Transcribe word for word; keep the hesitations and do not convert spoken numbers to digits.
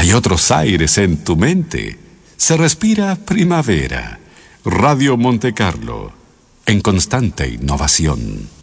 Hay otros aires en tu mente. Se respira primavera. Radio Monte Carlo, en constante innovación.